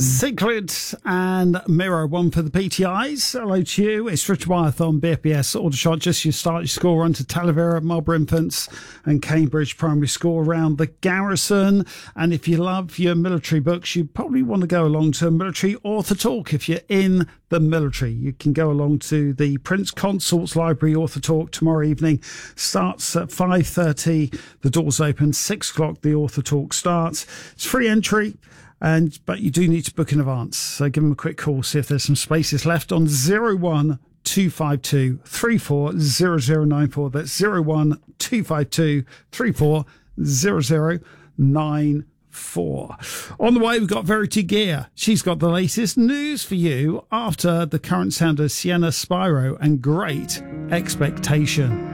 Cichlid and Mirror, one for the PTIs. Hello to you. It's Richard Wyeth on BFBS Aldershot. Just you start your school run to Talavera, Marlborough Infants and Cambridge Primary School around the Garrison. And if you love your military books, you probably want to go along to a military author talk. If you're in the military, you can go along to the Prince Consort's Library author talk tomorrow evening. Starts at 5:30. The doors open. 6 o'clock the author talk starts. It's free entry. But you do need to book in advance. So give them a quick call, see if there's some spaces left on 01252 340094. That's 01252 340094. On the way, we've got Verity Gear. She's got the latest news for you after the current sound of Sienna Spyro and Great Expectation.